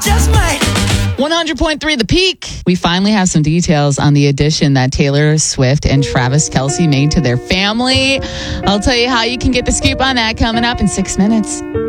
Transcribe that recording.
just might. 100.3 The Peak. We finally have some details on the addition that Taylor Swift and Travis Kelce made to their family. I'll tell you how you can get the scoop on that coming up in 6 minutes.